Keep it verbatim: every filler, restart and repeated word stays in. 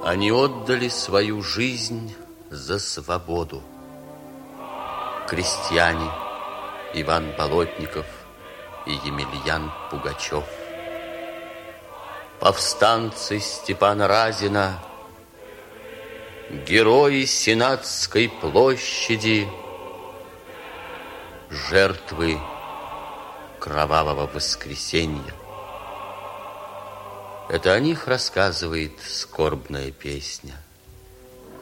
Они отдали свою жизнь за свободу. Крестьяне Иван Болотников и Емельян Пугачев, повстанцы Степана Разина, герои Сенатской площади, жертвы кровавого воскресенья. Это о них рассказывает скорбная песня.